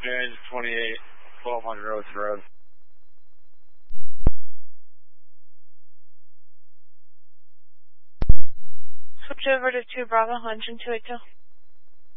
Range 28, 1200 Ocean Road. Switch over to 2 Bravo, engine 282.